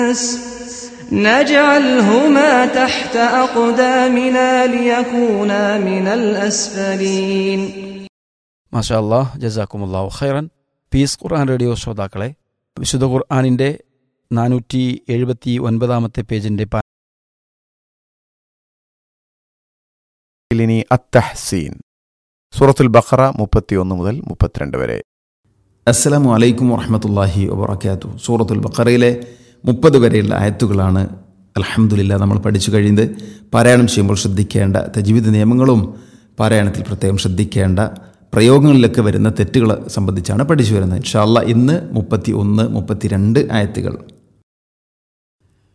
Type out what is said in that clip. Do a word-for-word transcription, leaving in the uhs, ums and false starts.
نجعلهما تحت أقدامنا ليكونا من الأسفلين. മാഷാ അല്ലാഹ്, ജസാക്കുമുല്ലാഹു ഖൈറൻ. പീസ് ഖുർആൻ റേഡിയോ ശ്രോതാക്കളെ, വിശുദ്ധ ഖുർആനിൻ്റെ നാനൂറ്റി എഴുപത്തി ഒൻപതാമത്തെ പേജിൻ്റെ ഇനി അത്തഹ്സീൻ, സൂറത്തുൽ ബഖറ മുപ്പത്തിയൊന്ന് മുതൽ മുപ്പത്തിരണ്ട് വരെ. അസ്സലാമു അലൈക്കും വറഹ്മത്തുള്ളാഹി വബറകാതുഹു. സൂറത്തുൽ ബഖറയിലെ മുപ്പത് വരെയുള്ള ആയത്തുകളാണ് അൽഹംദുലില്ലാഹ് നമ്മൾ പഠിച്ചു കഴിയുന്നത്. പാരായണം ചെയ്യുമ്പോൾ ശ്രദ്ധിക്കേണ്ട തജ്വീദ് നിയമങ്ങളും പാരായണത്തിൽ പ്രത്യേകം ശ്രദ്ധിക്കേണ്ട പ്രയോഗങ്ങളിലൊക്കെ വരുന്ന തെറ്റുകൾ സംബന്ധിച്ചാണ് പഠിച്ചു വരുന്നത്. ഇൻഷാ അല്ലാഹ് ഇന്ന് മുപ്പത്തി ഒന്ന് മുപ്പത്തിരണ്ട് ആയത്തുകൾ